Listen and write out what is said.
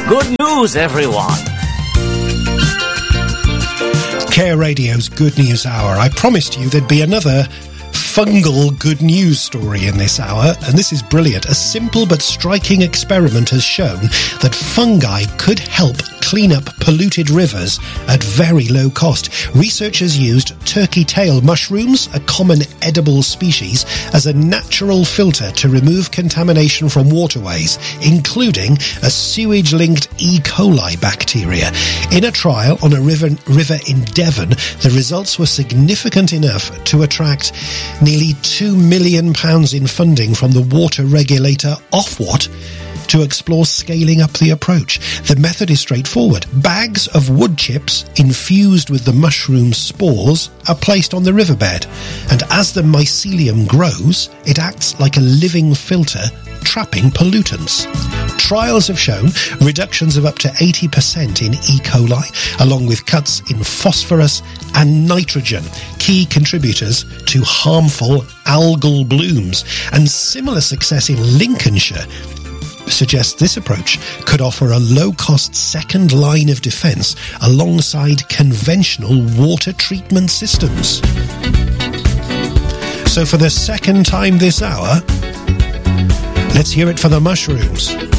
Good news, everyone. Care Radio's Good News Hour. I promised you there'd be another fungal good news story in this hour, and this is brilliant. A simple but striking experiment has shown that fungi could help clean up polluted rivers at very low cost. Researchers used turkey tail mushrooms, a common edible species, as a natural filter to remove contamination from waterways, including a sewage-linked E. coli bacteria. In a trial on a river in Devon, the results were significant enough to attract nearly £2 million in funding from the water regulator Ofwat to explore scaling up the approach. The method is straightforward. Bags of wood chips infused with the mushroom spores are placed on the riverbed, and as the mycelium grows, it acts like a living filter, trapping pollutants. Trials have shown reductions of up to 80% in E. coli, along with cuts in phosphorus and nitrogen, key contributors to harmful algal blooms. And similar success in Lincolnshire suggests this approach could offer a low-cost second line of defence alongside conventional water treatment systems. So for the second time this hour, let's hear it for the mushrooms.